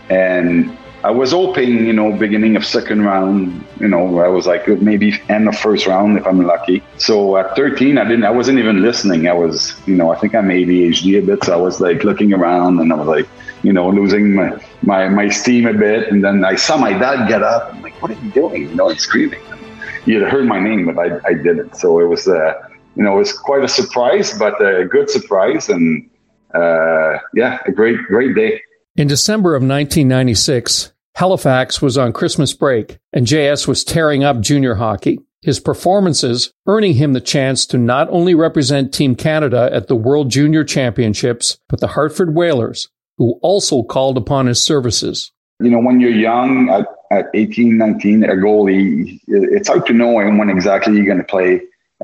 And I was hoping, beginning of second round, I was like maybe end of first round if I'm lucky. So at 13, I wasn't even listening. I was, I think I'm ADHD a bit. So I was like looking around and I was like, losing my steam a bit. And then I saw my dad get up. I'm like, what are you doing? And screaming. He had heard my name, but I didn't. So it was, it was quite a surprise, but a good surprise. And a great day. In December of 1996, Halifax was on Christmas break, and JS was tearing up junior hockey. His performances earning him the chance to not only represent Team Canada at the World Junior Championships, but the Hartford Whalers, who also called upon his services. When you're young, at 18, 19, a goalie, it's hard to know when exactly you're going to play.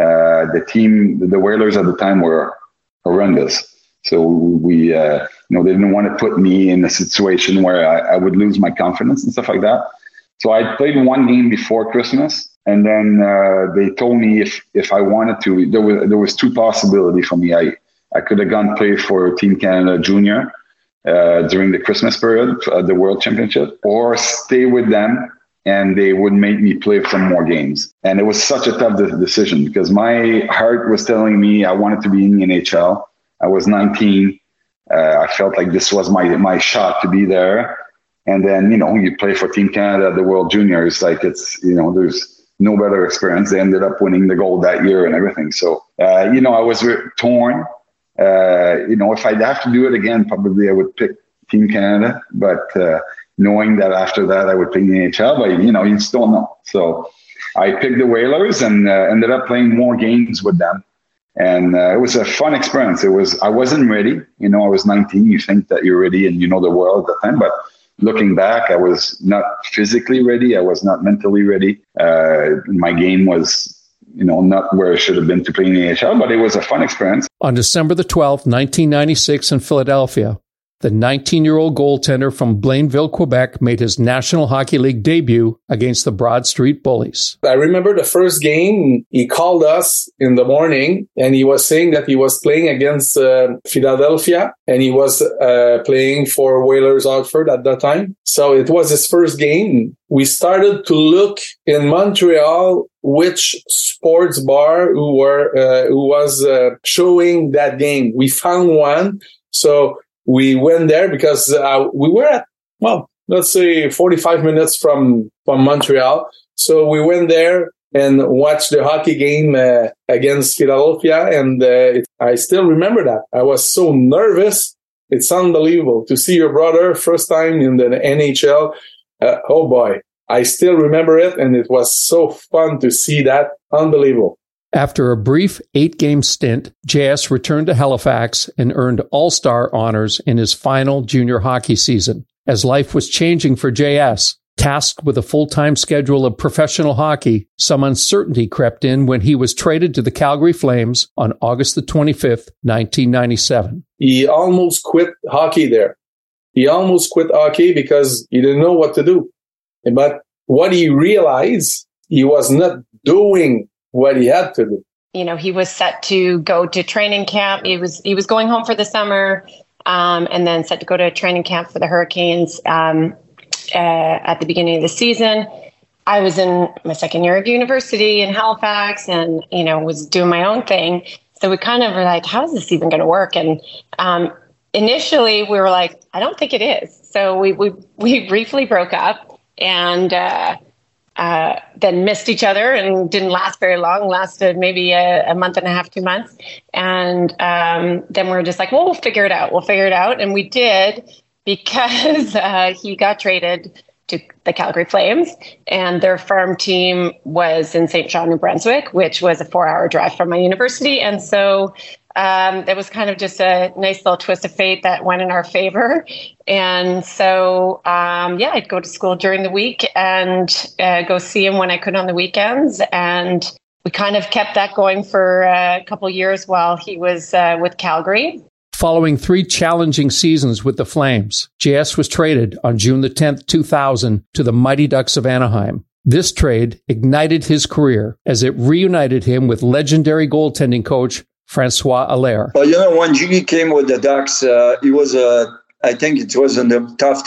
The Whalers at the time were horrendous. So we, they didn't want to put me in a situation where I would lose my confidence and stuff like that. So I played one game before Christmas, and then they told me if I wanted to, there was two possibilities for me. I could have gone play for Team Canada Junior during the Christmas period, the World Championship, or stay with them and they would make me play some more games. And it was such a tough decision because my heart was telling me I wanted to be in the NHL. I was 19. I felt like this was my shot to be there. And then, you play for Team Canada, the World Juniors, like it's, there's no better experience. They ended up winning the gold that year and everything. So, I was torn. If I'd have to do it again, probably I would pick Team Canada. But knowing that after that I would pick the NHL, but, you just don't know. So I picked the Whalers and ended up playing more games with them. And it was a fun experience. I wasn't ready. I was 19. You think that you're ready and you know the world at the time. But looking back, I was not physically ready. I was not mentally ready. My game was, not where it should have been to play in the NHL, but it was a fun experience. On December the 12th, 1996 in Philadelphia, the 19-year-old goaltender from Blainville, Quebec, made his National Hockey League debut against the Broad Street Bullies. I remember the first game, he called us in the morning and he was saying that he was playing against Philadelphia and he was playing for Whalers Hartford at that time. So it was his first game. We started to look in Montreal which sports bar who was showing that game. We found one. So we went there because we were at, let's say 45 minutes from Montreal. So we went there and watched the hockey game against Philadelphia. And I still remember that. I was so nervous. It's unbelievable to see your brother first time in the NHL. Oh boy, I still remember it. And it was so fun to see that. Unbelievable. After a brief 8-game stint, JS returned to Halifax and earned All-Star honors in his final junior hockey season. As life was changing for JS, tasked with a full-time schedule of professional hockey, some uncertainty crept in when he was traded to the Calgary Flames on August the 25th, 1997. He almost quit hockey there. He almost quit hockey because he didn't know what to do. But what he realized, he was not doing what he had to do. He was set to go to training camp. He was going home for the summer, and then set to go to training camp for the Hurricanes at the beginning of the season. I was in my second year of university in Halifax, and was doing my own thing. So we kind of were like, "How is this even going to work?" And initially, we were like, "I don't think it is." So we briefly broke up, and then missed each other and didn't last very long, lasted maybe a month and a half, 2 months. And then we were just like, well, we'll figure it out. And we did, because he got traded to the Calgary Flames, and their farm team was in St. John, New Brunswick, which was a 4-hour drive from my university. And so that was kind of just a nice little twist of fate that went in our favor. And so, I'd go to school during the week and go see him when I could on the weekends. And we kind of kept that going for a couple of years while he was with Calgary. Following 3 challenging seasons with the Flames, JS was traded on June the 10th, 2000 to the Mighty Ducks of Anaheim. This trade ignited his career as it reunited him with legendary goaltending coach Francois Allaire. Well, when Jimmy came with the Ducks, he was I think it was in the tough